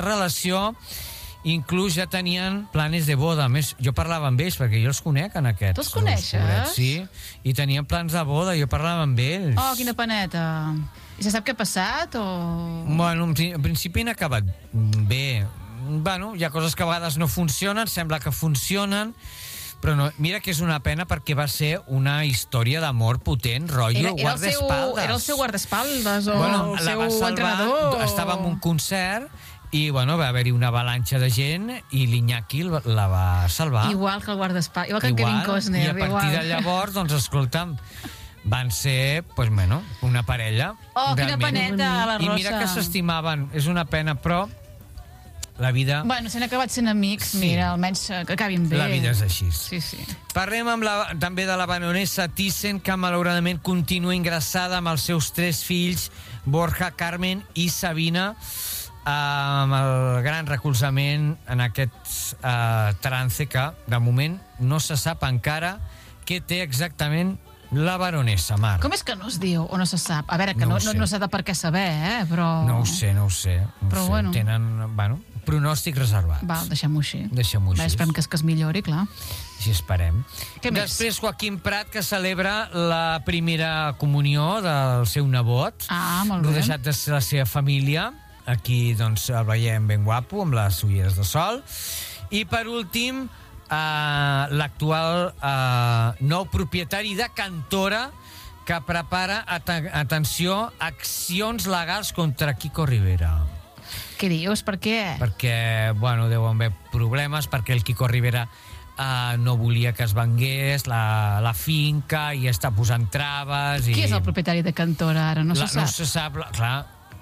relació inclús ja tenien planes de boda. A més, jo parlava amb ells, perquè jo els conec en aquests. Tu els coneixes? Pobrets, sí, i tenien plans de boda, jo parlava amb ells. Oh, quina paneta. I se sap què ha passat o...? Bueno, en principi han acabat bé. Bueno, hi ha coses que a vegades no funcionen, sembla que funcionen, però no, mira que és una pena perquè va ser una història d'amor potent, rotllo guardaespaldes. Era el seu guardaespaldes o el seu entrenador? Estava en un concert i bueno, va haver-hi una avalanxa de gent i l'Iñaki la va salvar. Igual que el guardaespaldes, igual que en Kevin Costner. I a partir de llavors, doncs, escolta'm, van ser, pues, bueno, una parella. Oh, quina paneta, la Rosa. I mira que s'estimaven, és una pena, però la vida... Bueno, s'han acabat sent amics, mira, almenys que acabin bé. La vida és així. Sí, sí. Parlem també de la baronessa Thyssen, que malauradament continua ingressada amb els seus 3 fills, Borja, Carmen i Sabina, amb el gran recolzament en aquest trance que, de moment, no se sap encara què té exactament la baronessa, Mar. Com és que no es diu o no se sap? A veure, que no s'ha de per què saber, però... No ho sé. Però bueno. Tenen, pronòstics reservats. Val, deixem-ho així. Deixem-ho així. Esperem que es millori, clar. Així esperem. Què més? Després, Joaquim Prat, que celebra la primera comunió del seu nebot. Ah, molt bé. Rodejat de la seva família. Aquí, doncs, el veiem ben guapo, amb les ulleres de sol. I, per últim, l'actual nou propietari de Cantora, que prepara, atenció, accions legals contra Quico Rivera. Què dius? Per què? Perquè, bueno, deuen haver problemes, perquè el Quico Rivera no volia que es vengués la finca i està posant traves. Qui és el propietari de Cantora ara? No se sap. No se sap, clar.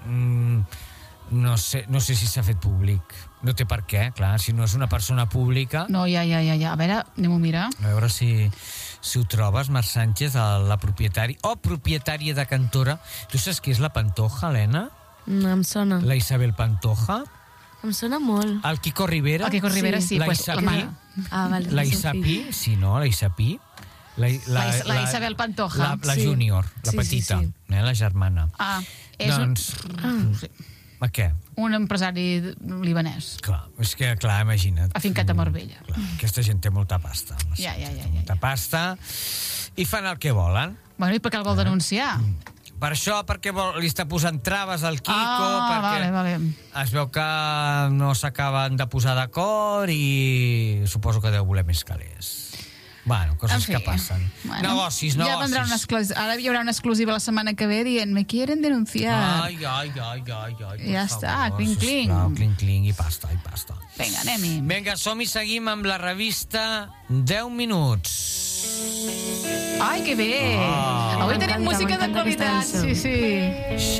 No sé si s'ha fet públic. No té per què, clar. Si no és una persona pública... No, ja. A veure, anem-ho a mirar. A veure si ho trobes, Marc Sánchez, la propietària o propietària de Cantora. Tu saps qui és la Pantoja, Helena? No, em sona. La Isabel Pantoja? Em sona molt. El Quico Rivera? El Quico Rivera, sí. La Isapí? Vale, la Isapí? Sí, no, la Isapí. La Isabel Pantoja. La júnior, la petita, la germana. Doncs... A què? Un empresari libanès. Clar, és que, clar, imagina't. Afincat a Marbella. Clar, aquesta gent té molta pasta. Ja. Molta pasta i fan el que volen. Bueno, i per què el vol denunciar? Per això, perquè li està posant traves al Quico, perquè vale. Es veu que no s'acaben de posar d'acord i suposo que deu voler més calés. Bueno, coses que passen. Bueno, negocis. Ja vendrà ara hi haurà una exclusiva la setmana que ve dient me quieren denunciar. Ai. Ja està, cling. Cling i pasta. Vinga, anem-hi. Vinga, som-hi, seguim amb la revista 10 minuts. Ai, que bé. Avui tenim música de qualitat. Sí.